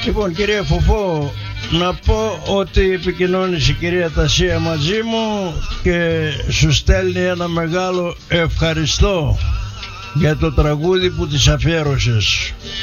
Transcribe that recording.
Λοιπόν, κυρία Φωφό, να πω ότι επικοινώνησε η κυρία Τασία μαζί μου και σου στέλνει ένα μεγάλο ευχαριστώ για το τραγούδι που της αφιέρωσες.